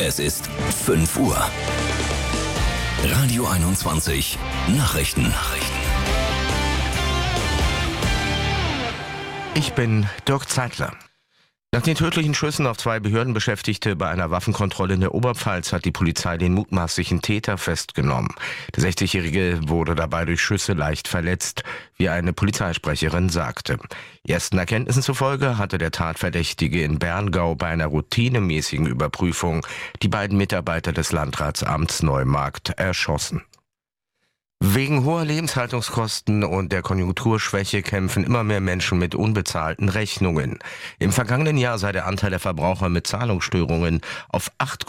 Es ist 5 Uhr. Radio 21 Nachrichten. Ich bin Dirk Zeitler. Nach den tödlichen Schüssen auf 2 Behördenbeschäftigte bei einer Waffenkontrolle in der Oberpfalz hat die Polizei den mutmaßlichen Täter festgenommen. Der 60-Jährige wurde dabei durch Schüsse leicht verletzt, wie eine Polizeisprecherin sagte. Ersten Erkenntnissen zufolge hatte der Tatverdächtige in Berngau bei einer routinemäßigen Überprüfung die beiden Mitarbeiter des Landratsamts Neumarkt erschossen. Wegen hoher Lebenshaltungskosten und der Konjunkturschwäche kämpfen immer mehr Menschen mit unbezahlten Rechnungen. Im vergangenen Jahr sei der Anteil der Verbraucher mit Zahlungsstörungen auf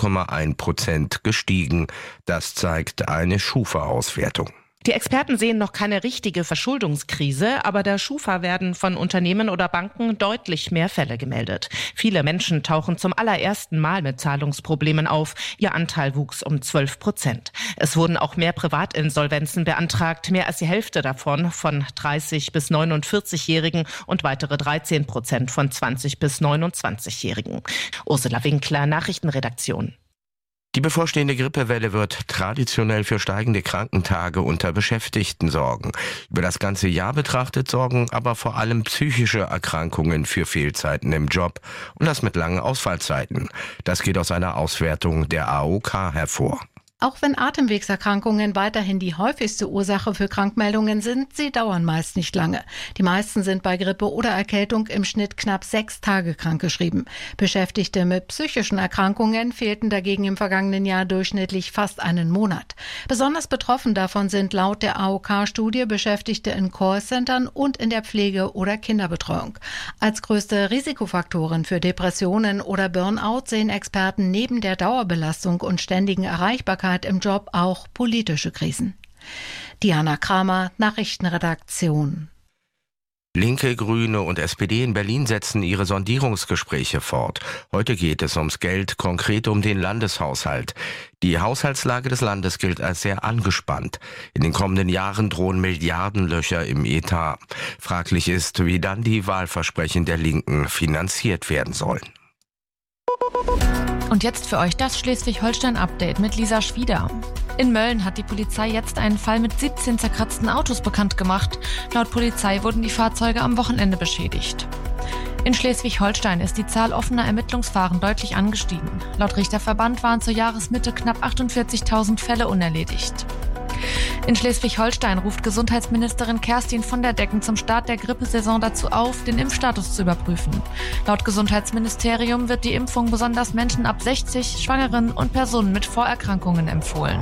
8,1% gestiegen. Das zeigt eine Schufa-Auswertung. Die Experten sehen noch keine richtige Verschuldungskrise, aber der Schufa werden von Unternehmen oder Banken deutlich mehr Fälle gemeldet. Viele Menschen tauchen zum allerersten Mal mit Zahlungsproblemen auf. Ihr Anteil wuchs um 12%. Es wurden auch mehr Privatinsolvenzen beantragt, mehr als die Hälfte davon von 30- bis 49-Jährigen und weitere 13% von 20- bis 29-Jährigen. Ursula Winkler, Nachrichtenredaktion. Die bevorstehende Grippewelle wird traditionell für steigende Krankentage unter Beschäftigten sorgen. Über das ganze Jahr betrachtet sorgen aber vor allem psychische Erkrankungen für Fehlzeiten im Job und das mit langen Ausfallzeiten. Das geht aus einer Auswertung der AOK hervor. Auch wenn Atemwegserkrankungen weiterhin die häufigste Ursache für Krankmeldungen sind, sie dauern meist nicht lange. Die meisten sind bei Grippe oder Erkältung im Schnitt knapp 6 Tage krankgeschrieben. Beschäftigte mit psychischen Erkrankungen fehlten dagegen im vergangenen Jahr durchschnittlich fast einen Monat. Besonders betroffen davon sind laut der AOK-Studie Beschäftigte in Callcentern und in der Pflege- oder Kinderbetreuung. Als größte Risikofaktoren für Depressionen oder Burnout sehen Experten neben der Dauerbelastung und ständigen Erreichbarkeit im Job auch politische Krisen. Diana Kramer, Nachrichtenredaktion. Linke, Grüne und SPD in Berlin setzen ihre Sondierungsgespräche fort. Heute geht es ums Geld, konkret um den Landeshaushalt. Die Haushaltslage des Landes gilt als sehr angespannt. In den kommenden Jahren drohen Milliardenlöcher im Etat. Fraglich ist, wie dann die Wahlversprechen der Linken finanziert werden sollen. Und jetzt für euch das Schleswig-Holstein-Update mit Lisa Schwieder. In Mölln hat die Polizei jetzt einen Fall mit 17 zerkratzten Autos bekannt gemacht. Laut Polizei wurden die Fahrzeuge am Wochenende beschädigt. In Schleswig-Holstein ist die Zahl offener Ermittlungsverfahren deutlich angestiegen. Laut Richterverband waren zur Jahresmitte knapp 48.000 Fälle unerledigt. In Schleswig-Holstein ruft Gesundheitsministerin Kerstin von der Decken zum Start der Grippesaison dazu auf, den Impfstatus zu überprüfen. Laut Gesundheitsministerium wird die Impfung besonders Menschen ab 60, Schwangeren und Personen mit Vorerkrankungen empfohlen.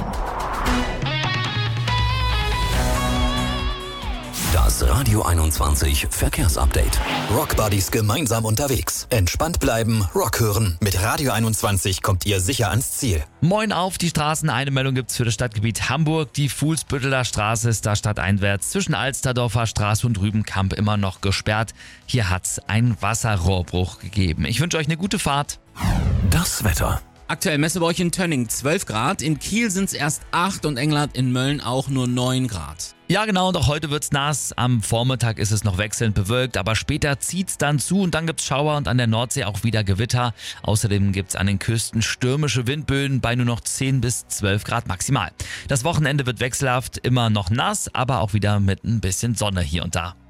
Das Radio 21 Verkehrsupdate. Rockbuddies gemeinsam unterwegs. Entspannt bleiben, Rock hören. Mit Radio 21 kommt ihr sicher ans Ziel. Moin auf die Straßen. Eine Meldung gibt's für das Stadtgebiet Hamburg. Die Fuhlsbütteler Straße ist da stadteinwärts zwischen Alsterdorfer Straße und Rübenkamp immer noch gesperrt. Hier hat's einen Wasserrohrbruch gegeben. Ich wünsche euch eine gute Fahrt. Das Wetter. Aktuell messen wir euch in Tönning 12 Grad, in Kiel sind es erst 8 und England in Mölln auch nur 9 Grad. Ja genau, und auch heute wird's nass. Am Vormittag ist es noch wechselnd bewölkt, aber später zieht's dann zu und dann gibt's Schauer und an der Nordsee auch wieder Gewitter. Außerdem gibt's an den Küsten stürmische Windböen bei nur noch 10 bis 12 Grad maximal. Das Wochenende wird wechselhaft, immer noch nass, aber auch wieder mit ein bisschen Sonne hier und da.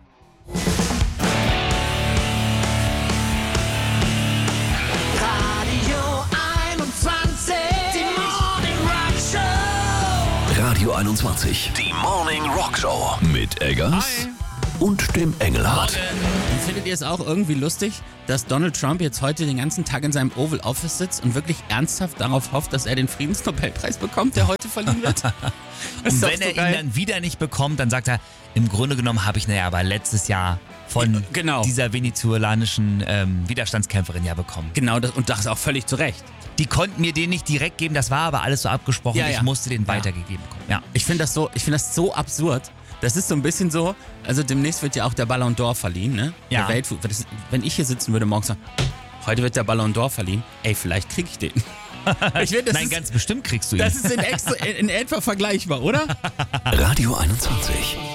Radio 21, die Morning Rock Show mit Eggers und dem Engelhardt. Und findet ihr es auch irgendwie lustig, dass Donald Trump jetzt heute den ganzen Tag in seinem Oval Office sitzt und wirklich ernsthaft darauf hofft, dass er den Friedensnobelpreis bekommt, der heute verliehen wird? Und wenn er ihn dann wieder nicht bekommt, dann sagt er, im Grunde genommen habe ich aber letztes Jahr von dieser venezolanischen Widerstandskämpferin bekommen. Genau, und das auch völlig zu Recht. Die konnten mir den nicht direkt geben, das war aber alles so abgesprochen, ich musste den weitergegeben bekommen. Ja. Ich finde das so absurd. Das ist so ein bisschen so, also demnächst wird ja auch der Ballon d'Or verliehen, ne? Ja. Wenn ich hier sitzen würde morgens sagen, heute wird der Ballon d'Or verliehen, vielleicht kriege ich den. Nein, ganz bestimmt kriegst du ihn. Das ist in etwa vergleichbar, oder? Radio 21.